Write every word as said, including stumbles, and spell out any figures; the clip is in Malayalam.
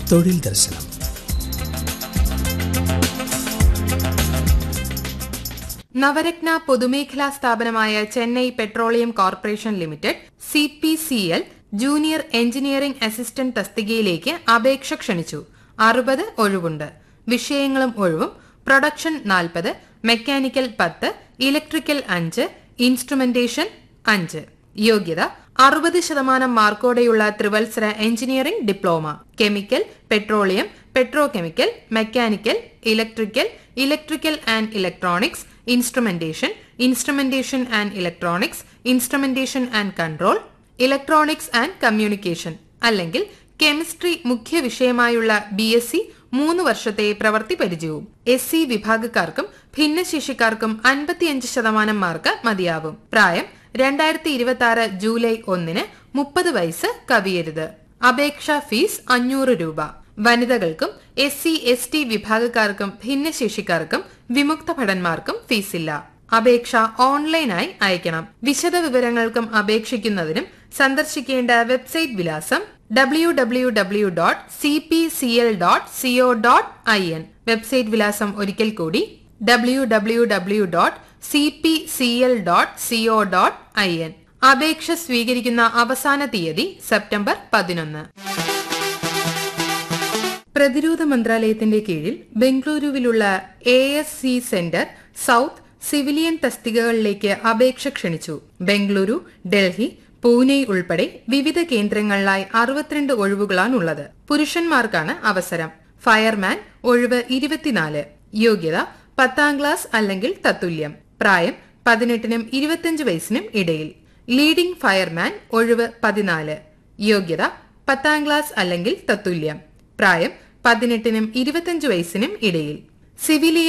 തൊഴിൽ ദർശനം. നവരത്ന പൊതുമേഖലാ സ്ഥാപനമായ Chennai petroleum corporation limited C P C L junior engineering assistant തസ്തികയിലേക്ക് അപേക്ഷ ക്ഷണിച്ചു. അറുപത് ഒഴിവുണ്ട്. വിഷയങ്ങളും ഒഴിവും: പ്രൊഡക്ഷൻ നാൽപ്പത്, മെക്കാനിക്കൽ പത്ത്, ഇലക്ട്രിക്കൽ അഞ്ച്, ഇൻസ്ട്രുമെന്റേഷൻ അഞ്ച്. യോഗ്യത: അറുപത് ശതമാനം മാർക്കോടെയുള്ള ത്രിവത്സര engineering diploma. Chemical, petroleum, petro chemical, mechanical, electrical, electrical and electronics, instrumentation, instrumentation and electronics, instrumentation and control, electronics and communication അല്ലെങ്കിൽ കെമിസ്ട്രി മുഖ്യ വിഷയമായുള്ള ബി എസ് സി മൂന്ന് വർഷത്തെ പ്രവൃത്തി പരിചയവും. എസ് സി വിഭാഗക്കാർക്കും ഭിന്നശേഷിക്കാർക്കും അൻപത്തിയഞ്ച് ശതമാനം മാർക്ക് മതിയാവും. പ്രായം രണ്ടായിരത്തി ഇരുപത്തി ആറ് ജൂലൈ ഒന്നിന് മുപ്പത് വയസ്സ് കവിയരുത്. അപേക്ഷാ ഫീസ് അഞ്ഞൂറ് രൂപ. വനിതകൾക്കും എസ് സി എസ് ടി വിഭാഗക്കാർക്കും ഭിന്നശേഷിക്കാർക്കും വിമുക്ത ഭടന്മാർക്കും ഫീസില്ല. അപേക്ഷ ഓൺലൈനായി അയക്കണം. വിശദ വിവരങ്ങൾക്കും അപേക്ഷിക്കുന്നതിനും സന്ദർശിക്കേണ്ട വെബ്സൈറ്റ് വിലാസം W W W dot C P C L dot CO dot I N. Website വിലാസം ഒരിക്കൽ കൂടി W W W dot C P C L dot CO dot I N. അപേക്ഷ സ്വീകരിക്കുന്ന അവസാന തീയതി സെപ്റ്റംബർ പതിനൊന്ന്. പ്രതിരോധ മന്ത്രാലയത്തിന്റെ കീഴിൽ ബംഗളൂരുവിലുള്ള A S C centre south civilian തസ്തികകളിലേക്ക് അപേക്ഷ ക്ഷണിച്ചു. ബംഗളൂരു, ഡൽഹി, പൂനെ ഉൾപ്പെടെ വിവിധ കേന്ദ്രങ്ങളിലായി അറുപത്തിരണ്ട് ഒഴിവുകളാണുള്ളത്. പുരുഷന്മാർക്കാണ് അവസരം. ഫയർമാൻ ഒഴിവ് ഇരുപത്തിനാല്. യോഗ്യത: പത്താം ക്ലാസ് അല്ലെങ്കിൽ തത്തുല്യം. പ്രായം പതിനെട്ടിനും ഇരുപത്തിയഞ്ച് വയസ്സിനും ഇടയിൽ. ലീഡിംഗ് ഫയർമാൻ ഒഴിവ് പതിനാല്. യോഗ്യത: പത്താം ക്ലാസ് അല്ലെങ്കിൽ തത്തുല്യം. പ്രായം പതിനെട്ടിനും ഇരുപത്തിയഞ്ച് വയസ്സിനും ഇടയിൽ. സിവിലിയൻ